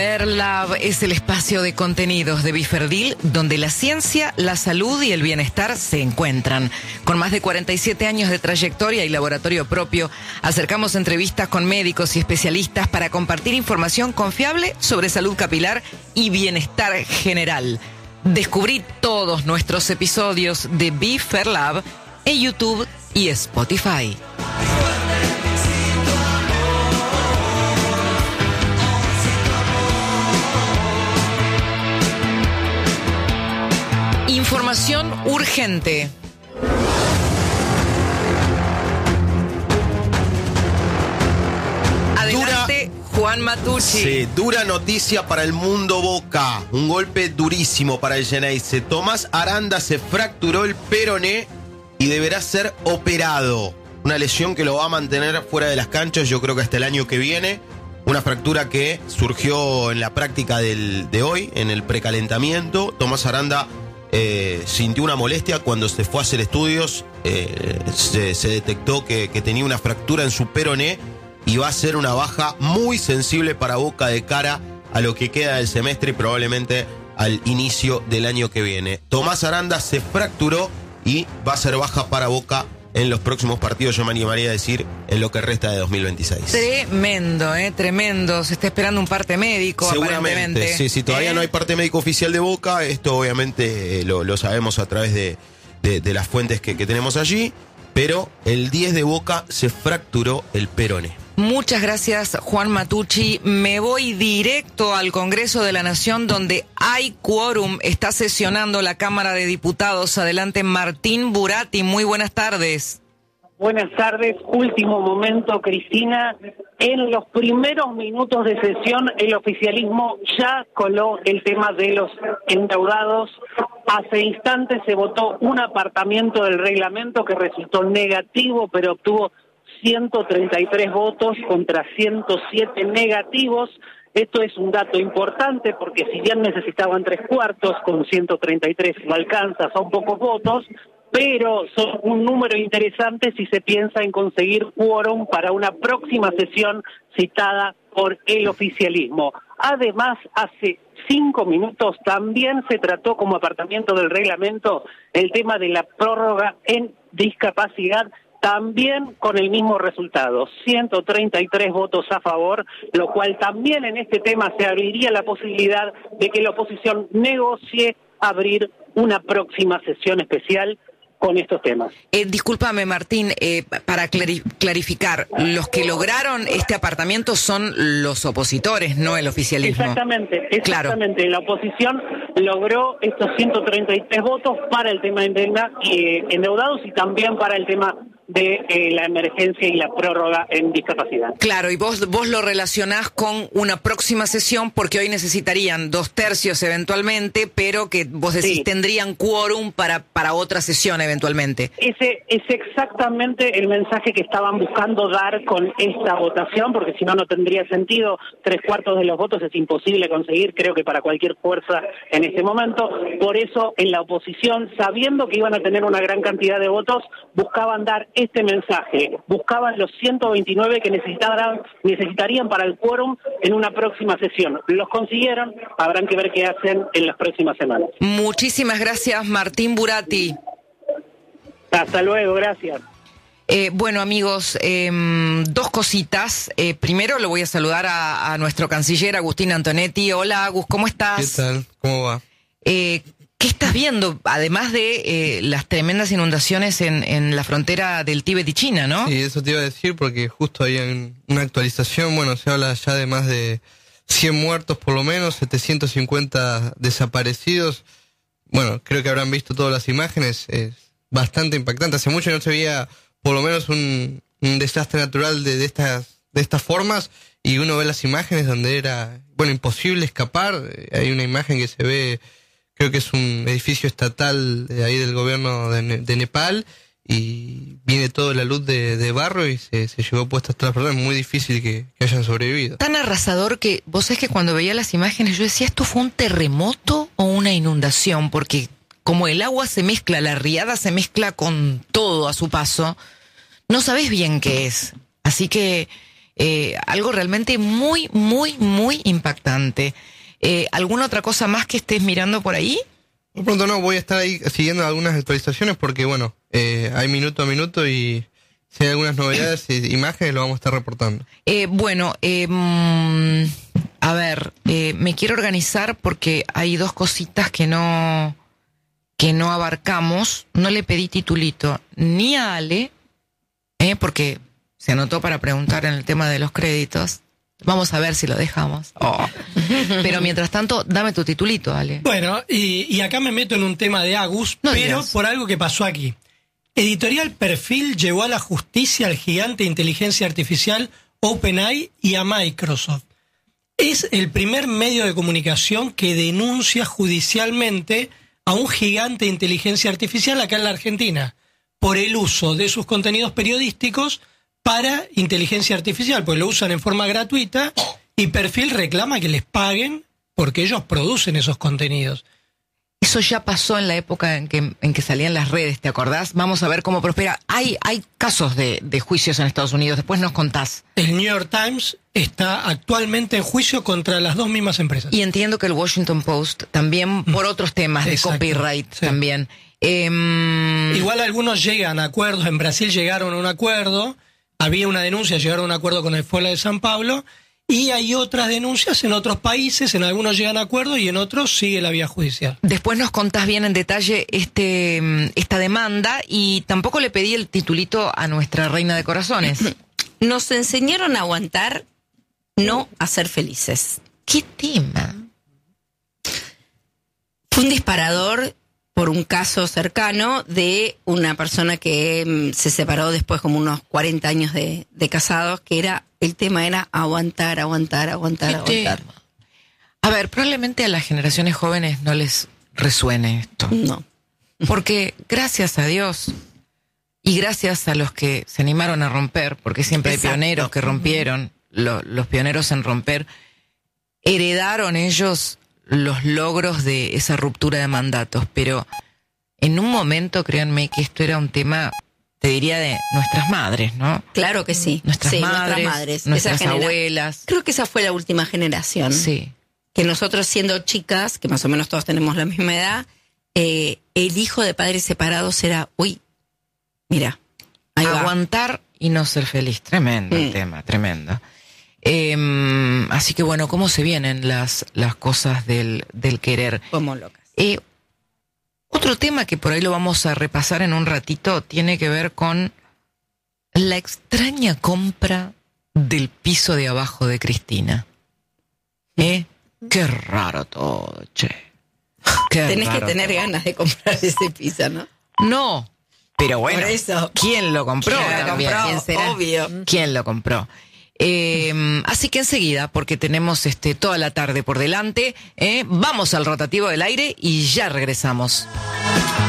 Lab es el espacio de contenidos de Biferdil donde la ciencia, la salud y el bienestar se encuentran. Con más de 47 años de trayectoria y laboratorio propio, acercamos entrevistas con médicos y especialistas para compartir información confiable sobre salud capilar y bienestar general. Descubrí todos nuestros episodios de Biferdil en YouTube y Spotify. Información urgente. Adelante, Juan Matucci. Sí, dura noticia para el mundo Boca. Un golpe durísimo para el Geneise. Tomás Aranda se fracturó el peroné y deberá ser operado. Una lesión que lo va a mantener fuera de las canchas, yo creo que hasta el año que viene. Una fractura que surgió en la práctica de hoy, en el precalentamiento. Tomás Aranda sintió una molestia cuando se fue a hacer estudios. Se detectó que tenía una fractura en su peroné y va a ser una baja muy sensible para Boca de cara a lo que queda del semestre y probablemente al inicio del año que viene. Tomás Aranda se fracturó y va a ser baja para Boca en los próximos partidos, yo me animaría a decir, en lo que resta de 2026. Tremendo, tremendo. Se está esperando un parte médico, seguramente. Sí, todavía no hay parte médico oficial de Boca. Esto obviamente lo sabemos a través de las fuentes que tenemos allí. Pero el 10 de Boca se fracturó el peroné. Muchas gracias, Juan Matucci. Me voy directo al Congreso de la Nación, donde hay quórum. Está sesionando la Cámara de Diputados. Adelante, Martín Buratti. Muy buenas tardes. Buenas tardes. Último momento, Cristina. En los primeros minutos de sesión, el oficialismo ya coló el tema de los endeudados. Hace instantes se votó un apartamiento del reglamento que resultó negativo, pero obtuvo 133 votos contra 107 negativos. Esto es un dato importante porque si bien necesitaban 3/4, con 133 no alcanza, son pocos votos, pero son un número interesante si se piensa en conseguir quórum para una próxima sesión citada por el oficialismo. Además, hace 5 minutos también se trató como apartamiento del reglamento el tema de la prórroga en discapacidad, también con el mismo resultado, 133 votos a favor, lo cual también en este tema se abriría la posibilidad de que la oposición negocie abrir una próxima sesión especial con estos temas. Discúlpame, Martín, para clarificar, los que lograron este apartamiento son los opositores, no el oficialismo. Exactamente. Claro. La oposición logró estos 133 votos para el tema de endeudados y también para el tema de la emergencia y la prórroga en discapacidad. Claro, y vos lo relacionás con una próxima sesión porque hoy necesitarían 2/3 eventualmente, pero que vos decís sí, tendrían quórum para otra sesión eventualmente. Ese es exactamente el mensaje que estaban buscando dar con esta votación, porque si no, no tendría sentido. 3/4 de los votos es imposible conseguir, creo que para cualquier fuerza en este momento. Por eso, en la oposición, sabiendo que iban a tener una gran cantidad de votos, buscaban dar este mensaje, buscaban los 129 que necesitarían para el quórum en una próxima sesión. Los consiguieron, habrán que ver qué hacen en las próximas semanas. Muchísimas gracias, Martín Buratti. Hasta luego, gracias. Bueno, amigos, 2 cositas. Primero lo voy a saludar a nuestro canciller, Agustín Antonetti. Hola, Agus, ¿cómo estás? ¿Qué tal? ¿Cómo va? ¿Qué estás viendo? Además de las tremendas inundaciones en la frontera del Tíbet y China, ¿no? Sí, eso te iba a decir porque justo hay una actualización. Bueno, se habla ya de más de 100 muertos por lo menos, 750 desaparecidos. Bueno, creo que habrán visto todas las imágenes. Es bastante impactante. Hace mucho no se veía por lo menos un desastre natural de estas formas, y uno ve las imágenes donde era, imposible escapar. Hay una imagen que se ve, creo que es un edificio estatal ahí del gobierno de Nepal, y viene toda la luz de barro y se llevó puestas todas las personas. Es muy difícil que hayan sobrevivido. Tan arrasador que vos sabés que cuando veía las imágenes yo decía, ¿esto fue un terremoto o una inundación? Porque como el agua se mezcla, la riada se mezcla con todo a su paso, no sabés bien qué es. Así que Algo realmente muy, muy, muy impactante. ¿Alguna otra cosa más que estés mirando por ahí? Por pronto no, voy a estar ahí siguiendo algunas actualizaciones porque, bueno, hay minuto a minuto y si hay algunas novedades e imágenes lo vamos a estar reportando. A ver, me quiero organizar porque hay dos cositas que no abarcamos. No le pedí titulito ni a Ale, porque se anotó para preguntar en el tema de los créditos. Vamos a ver si lo dejamos. Pero mientras tanto, dame tu titulito, Ale. Bueno, y acá me meto en un tema de Agus, No pero digas. por algo que pasó aquí. Editorial Perfil llevó a la justicia al gigante de inteligencia artificial OpenAI y a Microsoft. Es el primer medio de comunicación que denuncia judicialmente a un gigante de inteligencia artificial acá en la Argentina por el uso de sus contenidos periodísticos para inteligencia artificial, pues lo usan en forma gratuita y Perfil reclama que les paguen porque ellos producen esos contenidos. Eso ya pasó en la época en que salían las redes, ¿te acordás? Vamos a ver cómo prospera. Hay casos de juicios en Estados Unidos, después nos contás. El New York Times está actualmente en juicio contra las dos mismas empresas. Y entiendo que el Washington Post también por otros temas de Exacto, copyright sí. también. Igual algunos llegan a acuerdos, en Brasil llegaron a un acuerdo, había una denuncia, llegaron a un acuerdo con el Folha de San Pablo, y hay otras denuncias en otros países, en algunos llegan a acuerdo y en otros sigue la vía judicial. Después nos contás bien en detalle esta demanda y tampoco le pedí el titulito a nuestra reina de corazones. Nos enseñaron a aguantar, no a ser felices. ¿Qué tema? Fue un disparador por un caso cercano de una persona que se separó después como unos 40 años de casados, que el tema era aguantar. A ver, probablemente a las generaciones jóvenes no les resuene esto. No. Porque gracias a Dios y gracias a los que se animaron a romper, porque siempre Exacto. hay pioneros que rompieron, los pioneros en romper, heredaron ellos los logros de esa ruptura de mandatos, pero en un momento, créanme que esto era un tema, te diría, de nuestras madres, ¿no? Claro que sí. Nuestras Sí, madres, Esa nuestras abuelas. Creo que esa fue la última generación. Sí. Que nosotros siendo chicas, que más o menos todos tenemos la misma edad, el hijo de padres separados era, mira, ahí va. Aguantar y no ser feliz. Tremendo el tema, tremendo. Así que bueno, ¿cómo se vienen las cosas del querer? Como locas. Otro tema que por ahí lo vamos a repasar en un ratito tiene que ver con la extraña compra del piso de abajo de Cristina. Qué raro todo, che. Qué Tenés que raro tener todo. ganas de comprar ese piso, ¿no? No, pero bueno, Por eso. ¿quién lo compró? ¿Quién lo también? compró? ¿Quién será? Obvio. ¿Quién lo compró? Así que enseguida, porque tenemos toda la tarde por delante, vamos al rotativo del aire y ya regresamos.